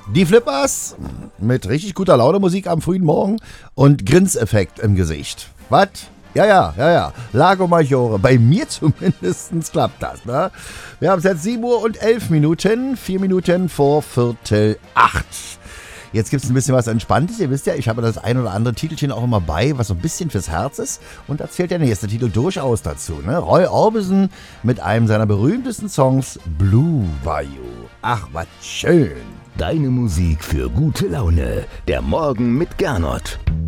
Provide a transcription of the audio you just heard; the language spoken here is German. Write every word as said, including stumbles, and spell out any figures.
Die Flippers mit richtig guter Laune Musik am frühen Morgen und Grinseffekt im Gesicht. Was? Ja, ja, ja, ja. Lago Maggiore. Bei mir zumindest klappt das, ne? Wir haben es jetzt sieben Uhr und elf Minuten. Vier Minuten vor Viertel acht. Jetzt gibt es ein bisschen was Entspanntes. Ihr wisst ja, ich habe das ein oder andere Titelchen auch immer bei, was so ein bisschen fürs Herz ist. Und da zählt der nächste Titel durchaus dazu, ne? Roy Orbison mit einem seiner berühmtesten Songs, Blue Bayou. Ach, was schön. Deine Musik für gute Laune. Der Morgen mit Gernot.